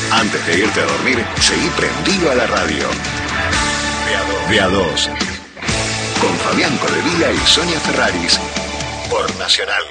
Antes de irte a dormir, seguí prendido a la radio. De a dos. Con Fabián Codevila y Sonia Ferraris. Por Nacional.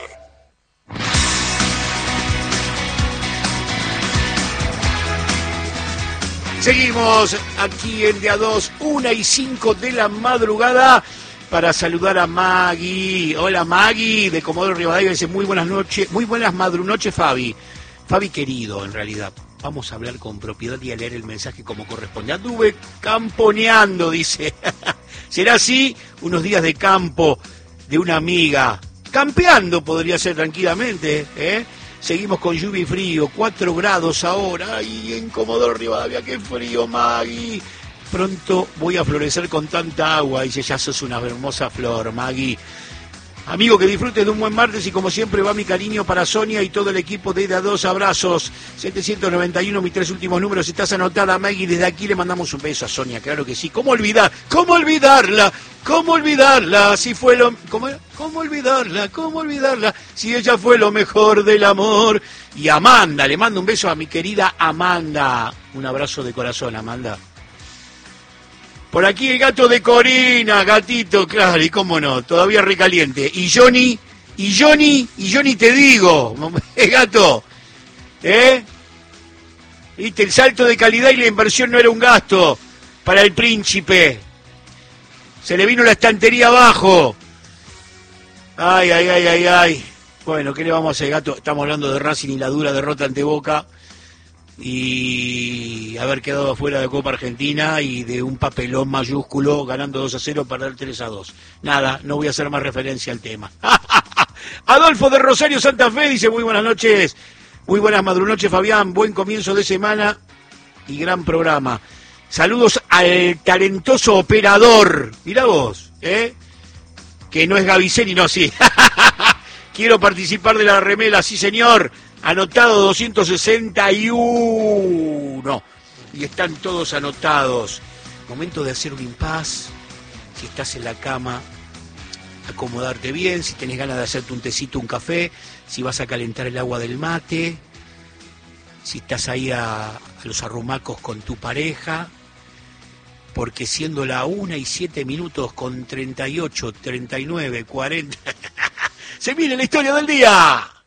Seguimos aquí en De a dos, 1:05 de la madrugada, para saludar a Maggie. Hola Maggie, de Comodoro Rivadavia, dice muy buenas noches, muy buenas madrunoches Fabi. Fabi querido, en realidad. Vamos a hablar con propiedad y a leer el mensaje como corresponde. Anduve camponeando, dice. ¿Será así? Unos días de campo de una amiga. Campeando podría ser tranquilamente, ¿eh? Seguimos con lluvia y frío, 4 grados ahora. Ay, en Comodoro Rivadavia, qué frío, Maggie. Pronto voy a florecer con tanta agua. Dice, ya sos una hermosa flor, Maggie. Amigo, que disfrutes de un buen martes y como siempre va mi cariño para Sonia y todo el equipo de a dos. Abrazos. 791, mis 3 últimos números. Estás anotada, Maggie. Desde aquí le mandamos un beso a Sonia, claro que sí. ¿Cómo olvidar? ¿Cómo olvidarla? ¿Cómo olvidarla? Si fue lo... ¿Cómo olvidarla? ¿Cómo olvidarla? Si ella fue lo mejor del amor. Y Amanda, le mando un beso a mi querida Amanda. Un abrazo de corazón, Amanda. Por aquí el gato de Corina, gatito, claro, y cómo no, todavía recaliente. Y Johnny te digo, gato, viste, el salto de calidad y la inversión no era un gasto para el príncipe. Se le vino la estantería abajo. Ay. Bueno, ¿qué le vamos a hacer, gato? Estamos hablando de Racing y la dura derrota ante Boca. Y haber quedado afuera de Copa Argentina y de un papelón mayúsculo, ganando 2-0, perder 3-2. Nada, no voy a hacer más referencia al tema. Adolfo de Rosario Santa Fe dice, muy buenas noches, muy buenas madrunoches, Fabián, buen comienzo de semana y gran programa. Saludos al talentoso operador, mirá vos, que no es Gaviceni, no, sí. Quiero participar de la remela, sí señor. Anotado 261. Y están todos anotados. Momento de hacer un impas. Si estás en la cama, acomodarte bien. Si tenés ganas de hacerte un tecito, un café. Si vas a calentar el agua del mate. Si estás ahí a los arrumacos con tu pareja. Porque siendo la 1:07 con 38, 39, 40. Se viene la historia del día.